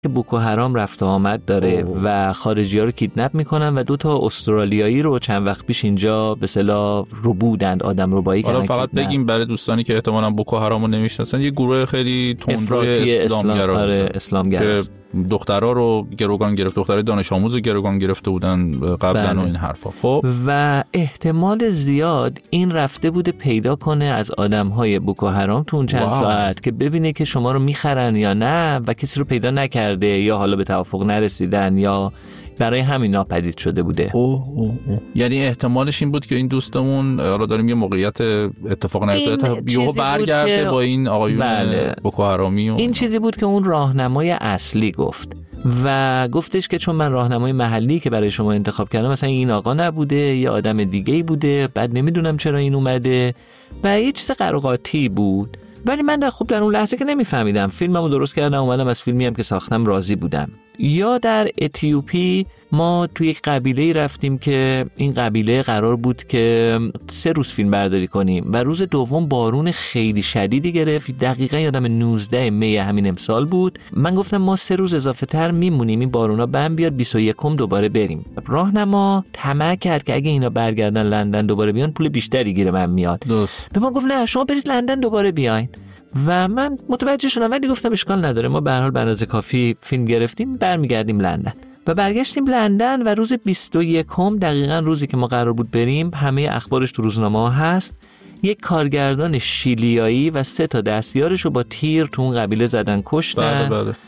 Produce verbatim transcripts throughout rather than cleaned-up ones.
که بوکو حرام رفت و آمد داره اوه. و خارجی‌ها رو کیدنپ میکنن و دو تا استرالیایی رو چند وقت پیش اینجا به اصطلاح رو بودند آدم ربایی کردن. حالا فقط کیدنپ. بگیم برای دوستانی که احتمالاً بوکو حرام رو نمیشناسن، یه گروه خیلی تندروی اسلامگرا آره اسلامگرا که دخترها رو گروگان گرفت، دخترای دانش آموز گروگان گرفته بودن قبلا بله. و این حرفا. خب و احتمال زیاد این رفته بوده پیدا کنه از آدم‌های بوکو حرام تو اون چند واو. ساعت که ببینه که شما رو میخرن یا نه و کسی رو پیدا نکرده یا حالا به توافق نرسیدن یا برای همین ناپدید شده بوده. اوه اوه اوه. یعنی احتمالش این بود که این دوستمون حالا داریم یه موقعیت اتفاق نیفتاده یهو برگرده با این آقایون بله. بوکو حرامی و این چیزی بود که اون راهنمای اصلی گفت و گفتش که چون من راهنمای محلی که برای شما انتخاب کردم مثلا این آقا نبوده یه آدم دیگه‌ای بوده، بعد نمیدونم چرا این اومده و یه چیز قراقاتی بود. ولی من در خوب در اون لحظه که نمیفهمیدم، فیلممو درست کردم اومدم از فیلمی هم که ساختم راضی بودم. یا در اتیوپی ما توی یک قبیله‌ای رفتیم که این قبیله قرار بود که سه روز فیلم برداری کنیم و روز دوم بارون خیلی شدیدی گرفت. دقیقاً یادم نوزده می همین امسال بود. من گفتم ما سه روز اضافه تر میمونیم این بارونا بم بیاد بیست و یکم دوباره بریم. راهنما طمع کرد که اگه اینا برگردن لندن دوباره بیان پول بیشتری گیر من میاد. درست. به ما گفت نه شما برید لندن دوباره بیاین. و من متوجه شدم ولی گفتم اشکال نداره، ما به هر حال به اندازه کافی فیلم گرفتیم، برمیگردیم لندن. و برگشتیم لندن و روز بیست و یکم دقیقاً روزی که ما قرار بود بریم، همه اخبارش تو روزنامه‌ها هست، یک کارگردان شیلیایی و سه تا دستیارش رو با تیر تو اون قبیله زدن کشتن. بله بله.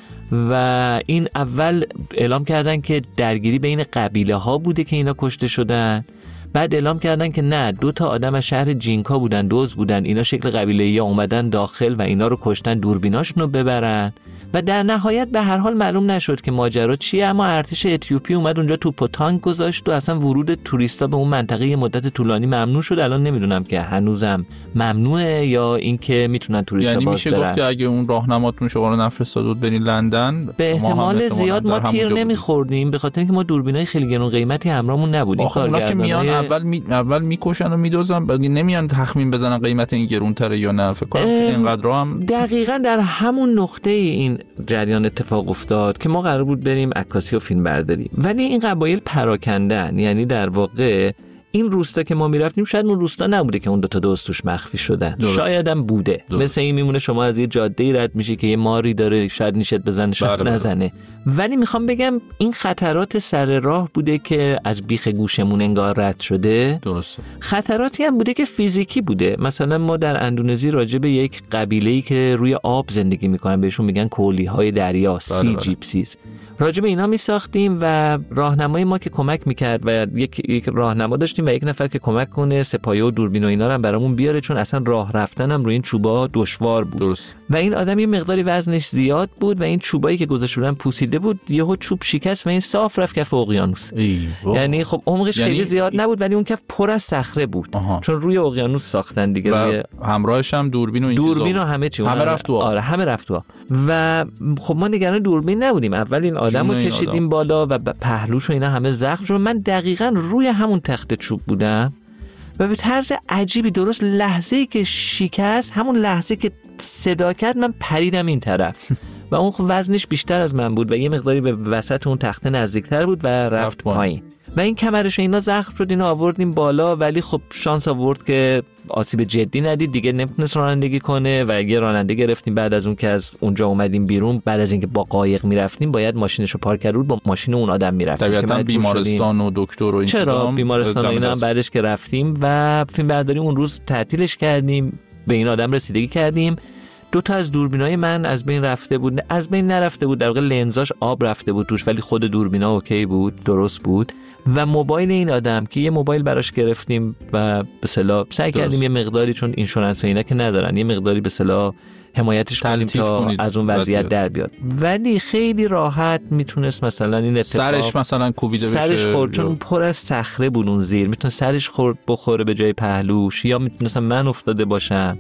و این اول اعلام کردن که درگیری بین قبیله ها بوده که اینا کشته شدن، بعد اعلام کردن که نه دو تا آدم از شهر جینکا بودن، دوز بودن، اینا شکل قبیله‌ای اومدن داخل و اینا رو کشتن دوربیناشون رو ببرن. و در نهایت به هر حال معلوم نشد که ماجرا چیه، اما ارتش اتیوپی اومد اونجا توپ و تانک گذاشت و اصلا ورود توریستا به اون منطقه یه مدت طولانی ممنوع شد. الان نمیدونم که هنوزم ممنوعه یا اینکه میتونن توریستا یعنی باز برن. یعنی میشه گفت که اگه اون راهنماتون شما رو نفرستاد بود برین لندن، به احتمال زیاد ما تیر نمیخوردیم به خاطر اینکه ما دوربینای خیلی گرون قیمتی همراهمون نبودیم. کارگردانای که میان اول می... اول میکشن و میدوزن، نمیان تخمین بزنن قیمت این گرونتره یا نه. فکر کنم اینقدر هم دقیقاً در همون نقطه این جریان اتفاق افتاد که ما قرار بود بریم عکاسی و فیلم برداری، ولی این قبایل پراکندن. یعنی در واقع این روستا که ما میرفتیم شاید اون روستا نبوده که اون دو تا دوست توش مخفی شدن، شاید هم بوده. درست. مثل این میمونه شما از یه جاده‌ای رد میشی که یه ماری داره، شاید نیشت بزنه شاید بله نزنه. ولی میخوام بگم این خطرات سر راه بوده که از بیخ گوشمون انگار رد شده. درسته. خطراتی هم بوده که فیزیکی بوده. مثلا ما در اندونزی راجع به یک قبیله‌ای که روی آب زندگی میکنن بهشون میگن کولی‌های دریا، سی بله جیپسیز، راجع به اینا می ساختیم و راهنمای ما که کمک میکرد و یک یک راهنما داشتیم و یک نفر که کمک کنه سپایه و دوربین و اینا رو هم برامون بیاره، چون اصلا راه رفتن هم روی این چوبا دشوار بود. درست. و این آدم یه مقداری وزنش زیاد بود و این چوبایی که گذاشته بودن پوسیده بود، یهو چوب شکست و این صاف رفت کف اقیانوس. یعنی خب عمقش یعنی خیلی زیاد نبود ولی اون کف پر از صخره بود. آها. چون روی اقیانوس ساختن دیگه. و روی همراهش هم دوربین و این چیزا دوربین و همه چی همه رفت تو. آره همه رفت تو. و خب ما نگران دوربین نبودیم، اول این آدمو کشیدیم بالا و پهلوش و اینا همه زخم شد. من دقیقاً روی همون تخت چوب بودم و به طرز عجیبی درست لحظه‌ای که شکست، همون لحظه که صدا کرد، من پریدم این طرف و اون خب وزنش بیشتر از من بود و یه مقداری به وسط اون تخته نزدیکتر بود و رفت پایین و این کمرش اینا زخم شد. اینا آوردیم بالا ولی خب شانس آورد که آسیب جدی ندید، دیگه نمیتونست رانندگی کنه و یه راننده گرفتیم. بعد از اون که از اونجا اومدیم بیرون، بعد از اینکه با قایق میرفتیم باید ماشینشو پارک کرد با ماشین اون آدم میرفتیم. طبیعتاً بیمارستان و دکتر و این چرا بیمارستان و اینا هم بعدش که رفتیم و فیلم برداری اون روز تعطیلش کردیم، به این آدم رسیدگی کردیم. دو تا از دوربینای من از بین رفته بود، از بین نرفته بود، در واقع لنزاش آب رفته بود توش، ولی خود دوربینا اوکی بود، درست بود. و موبایل این آدم که یه موبایل براش گرفتیم و به اصطلاح سعی کردیم یه مقداری، چون اینشورنس و اینا که ندارن، یه مقداری به اصطلاح حمایتش کنیم تا از اون وضعیت در بیاد. ولی خیلی راحت میتونست مثلا این اتفاق سرش مثلا کوبیده بشه، سرش خورد چون پر از صخره بود اون زیر، میتونه سرش خورد بخوره به جای پهلوش، یا میتونستم من افتاده باشم.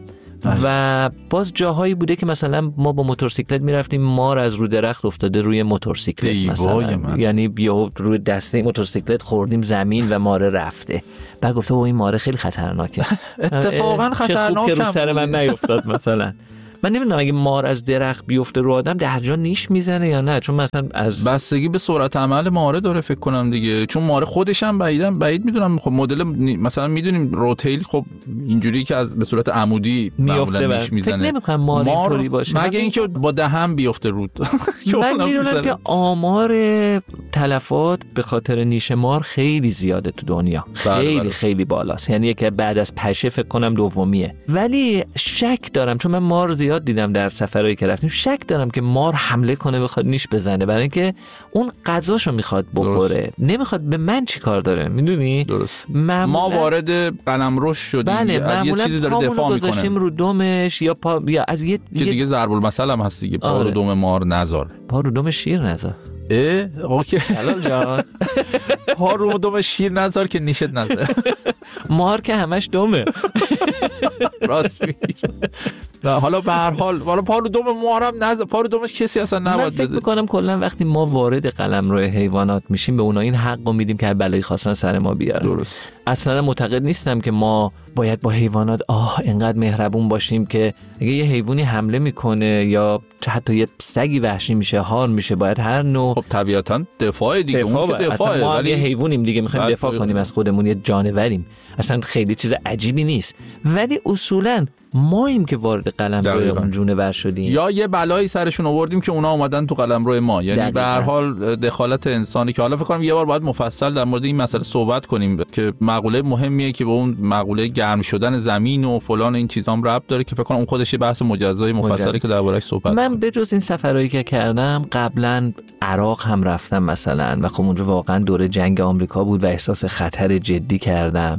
و باز جاهایی بوده که مثلا ما با موتورسیکلت میرفتیم، مار از رو درخت افتاده روی موتورسیکلت مثلا، یعنی بیا روی دسته موتورسیکلت خوردیم زمین و ماره رفته. بعد گفته او این ماره خیلی خطرناکه. اتفاقا خطرناکه که رو سر من نیفتاد مثلا. من نمیدونم اگه مار از درخت بیفته رو آدم در جا نیش میزنه یا نه، چون مثلا از بستگی به سرعت عمل ماره داره فکر کنم دیگه، چون ماره خودش هم بعیدم بعید میدونم خب مدل مثلا میدونیم روتیل خب اینجوری که از به صورت عمودی معمولا نیش میزنه. فکر نمی‌کنم مار اینطوری باشه، مگه اینکه با دهن بیفته رود. من میدونم که آمار تلفات به خاطر نیش مار خیلی زیاده تو دنیا، خیلی بله. خیلی بالاست، یعنی که بعد از پشه فکر کنم دومیه. ولی شک دارم چون من مار زیاد دیدم در سفرهایی که رفتیم، شک دارم که مار حمله کنه بخواد نیش بزنه، برای اینکه اون غذاشو میخواد بخوره، درست. نمیخواد به من چی کار داره، میدونی؟ درست. ما وارد قلمرو شدیم، بله از یه چیزی داره دفاع میکنه، گذاشتیم رو دمش یا پا یا از یه که دیگه ضرب المثل هم هست دیگه، پا آره. رو دم مار نذار، پا رو دم شیر نذار. اه اوکی حلال جان. پا رو دم شیر نذار که نیشت نذار. مار که همش دمه. راست میگی. حالا به هر حال حالا پا رو دم مارم نذار، پا رو دمش کسی اصلا نباید بذاره. من فکر می‌کنم کلا وقتی ما وارد قلمرو حیوانات میشیم به اونا این حقو میدیم که هر بلایی خواستن سر ما بیارن. درست. اصلا معتقد نیستم که ما باید با حیوانات آه اینقدر مهربون باشیم که اگه یه حیوانی حمله میکنه یا حتی یه سگی وحشی میشه، هار میشه، باید هر نوع خب طبیعتاً دفاع دیگه، دفاع اون که دفاعه، ما ولی یه حیوانیم دیگه، میخوایم دفاع کنیم از خودمون، یه جانوریم، اصلا خیلی چیز عجیبی نیست. ولی اصولاً ماییم که وارد قلمرو اون جونور شدیم، یا یه بلایی سرشون آوردیم که اونا اومدن تو قلمرو ما، یعنی به هر حال دخالت انسانی که حالا فکر کنم یه بار باید مفصل در مورد این مسئله صحبت کنیم که مقوله مهمیه که به اون مقوله گرم شدن زمین و فلان این چیزام ربط داره که فکر کنم اون خودش یه بحث مجزای مفصلی که درباره‌اش صحبت. من به جز این سفرهایی که کردم قبلا عراق هم رفتم مثلا و خب اونجا واقعا دوره جنگ آمریکا بود و احساس خطر جدی کردم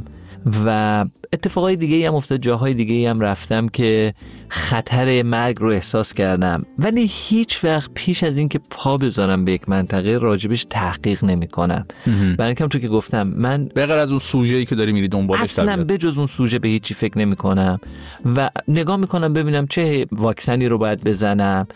و اتفاقای دیگه هم افتاد، جاهای دیگه هم رفتم که خطر مرگ رو احساس کردم، ولی هیچ وقت پیش از این که پا بذارم به یک منطقه راجبش تحقیق نمی کنم. برای اینکه تو که گفتم من به غیر از اون سوژه‌ای که داری میری دنبالش اصلا به جز اون سوژه به هیچی فکر نمی کنم و نگاه می کنم ببینم چه واکسنی رو باید بزنم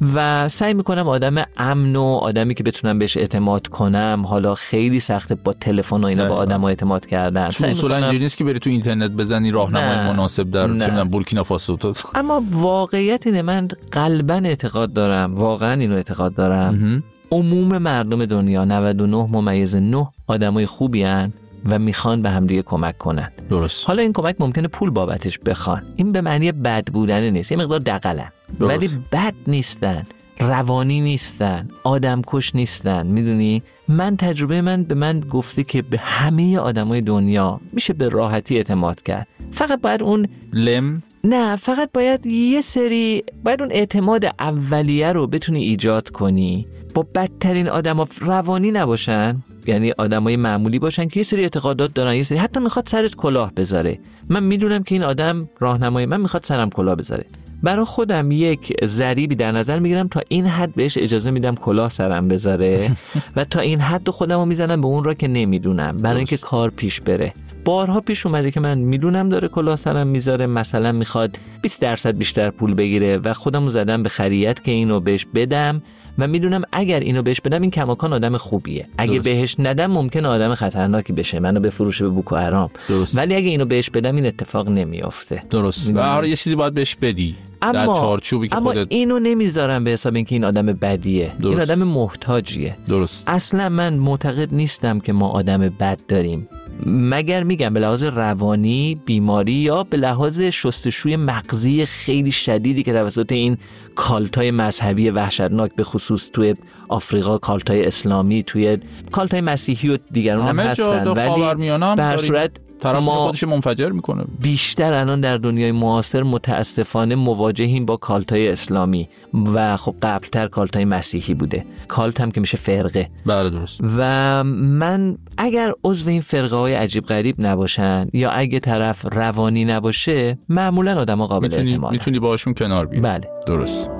و سعی می کنم آدم امن و آدمی که بتونم بهش اعتماد کنم. حالا خیلی سخته با تلفن و اینا با آدم‌ها اعتماد کردن، چون اصولا اینجوری نیست که بری تو اینترنت بزنی راهنمای مناسب در چه می‌دونم بورکینافاسو. اما واقعیت اینه من قلباً اعتقاد دارم، واقعاً اینو اعتقاد دارم، عموم مردم دنیا نود و نه ممیز نه آدمای خوبی هن و میخوان به همدیگه کمک کنن. درست. حالا این کمک ممکنه پول بابتش بخوان، این به معنی بد بودن نیست، یه مقدار دغلن ولی بد نیستن، روانی نیستن، آدم کش نیستن. میدونی من تجربه من به من گفته که به همه آدمای دنیا میشه به راحتی اعتماد کرد، فقط باید اون لم نه فقط باید یه سری باید اون اعتماد اولیه رو بتونی ایجاد کنی. با بدترین آدما روانی نباشن، یعنی آدمای معمولی باشن که یه سری اعتقادات دارن، یه سری حتی میخواد سرت کلاه بذاره. من میدونم که این آدم راهنمای من میخواد سرم کلاه بذاره، برای خودم یک ضریبی در نظر میگیرم تا این حد بهش اجازه میدم کلاه سرم بذاره و تا این حد خودمو میزنم به اون را که نمیدونم، برای اینکه کار پیش بره. بارها پیش اومده که من میدونم داره کلاه سرم میذاره، مثلا میخواد بیست درصد بیشتر پول بگیره و خودمو زدم به خریت که اینو بهش بدم و میدونم اگر اینو بهش بدم این کماکان آدم خوبیه، اگه درست. بهش ندم ممکنه آدم خطرناکی بشه، منو بفروشه به بوکو حرام. ولی اگه اینو بهش بدم این اتفاق نمیافته. درست. و هر یه چیزی باید بهش بدی اما در چارچوبی که اما خودت. اینو نمیذارم به حساب اینکه این آدم بدیه، درست. این آدم محتاجیه. درست. اصلا من معتقد نیستم که ما آدم بد داریم، مگر میگم به لحاظ روانی بیماری یا به لحاظ شستشوی مغزی خیلی شدیدی که توسط این کالتای مذهبی وحشتناک به خصوص توی آفریقا، کالتای اسلامی، توی کالتای مسیحی و دیگران هم هستن، ولی به هر صورت طرف خودش منفجر میکنه. بیشتر الان در دنیای معاصر متاسفانه مواجهیم با کالتای اسلامی و خب قبلتر کالتای مسیحی بوده. کالت هم که میشه فرقه. بله درست. و من اگر عضو این فرقه های عجیب غریب نباشن یا اگه طرف روانی نباشه معمولا آدم‌ها قابل اعتمادن، میتونی باشون کنار بیای. بله درست.